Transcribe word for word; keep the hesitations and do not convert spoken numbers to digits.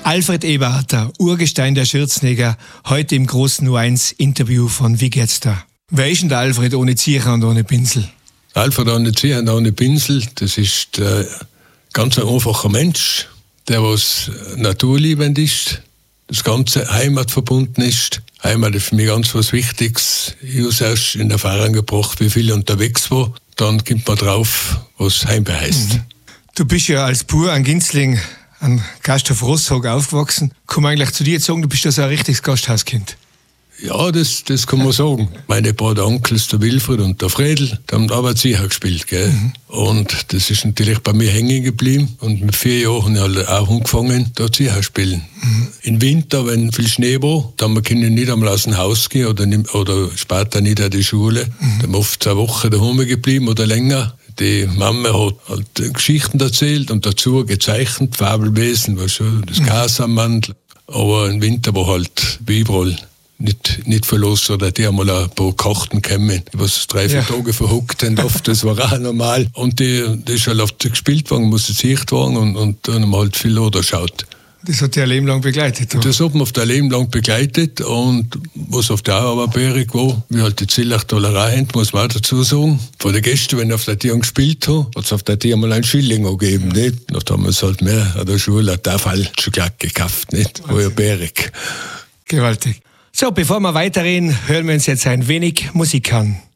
Alfred Eberharter, Urgestein der Schürzenjäger, heute im großen U eins Interview von Wie geht's da? Wer ist denn der Alfred ohne Zieher und ohne Pinsel? Alfred ohne Zieher und ohne Pinsel, das ist ein ganz einfacher Mensch, der was naturliebend ist, das Ganze heimatverbunden ist. Heimat ist für mich ganz was Wichtiges. Ich habe es erst in Erfahrung gebracht, wie viel unterwegs war. Dann kommt man drauf, was Heimweh heißt. Mhm. Du bist ja als Bur an Ginzling, an Gasthof Rosshagen aufgewachsen. Kann man eigentlich zu dir jetzt sagen, du bist ja so ein richtiges Gasthauskind? Ja, das, das kann man sagen. Meine beiden Onkels, der Wilfried und der Fredel, die haben aber Zieher gespielt. Gell? Mhm. Und das ist natürlich bei mir hängen geblieben. Und mit vier Jahren habe ich auch angefangen, da Zieher spielen. Mhm. Im Winter, wenn viel Schnee war, dann können wir nicht einmal aus dem Haus gehen oder, nicht, oder später nicht an die Schule. Mhm. Dann haben wir oft zwei Wochen daheim geblieben oder länger. Die Mama hat halt Geschichten erzählt und dazu gezeichnet, Fabelwesen, was schon, das mhm. Gasamandel. Aber im Winter war halt wie überall nicht, nicht verlost, oder die haben mal ein paar Karten gekommen, die was drei, vier ja. Tage verhuckt haben, oft, das war auch normal. Und die, die ist halt oft gespielt worden, musste sicht worden und, und dann haben wir halt viel Oder geschaut. Das hat dich ein Leben lang begleitet? Oder? Das hat mich auf der Leben lang begleitet und was auf der Auerberg war, wie halt die Zillach-Tollerei haben, muss man auch dazu sagen. Von den Gästen, wenn ich auf der Tier gespielt habe, hat es auf der Tier mal einen Schilling gegeben, nicht? Dann haben wir es halt mehr an der Schule, hat der Fall schon gleich gekauft, nicht? Auerberg. Gewaltig. So, bevor wir weiterreden, hören wir uns jetzt ein wenig Musik an.